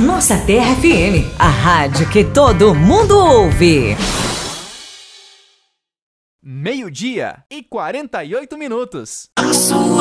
Nossa Terra FM, a rádio que todo mundo ouve. 12:48. A sua